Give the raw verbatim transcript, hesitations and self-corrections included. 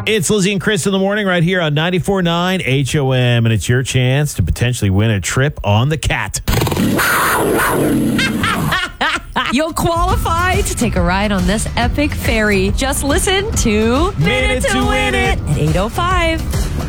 It's Lizzie and Chris in the morning right here on ninety-four point nine H O M, and it's your chance to potentially win a trip on the Cat. You'll qualify to take a ride on this epic ferry. Just listen to Minute to Win It at eight oh five.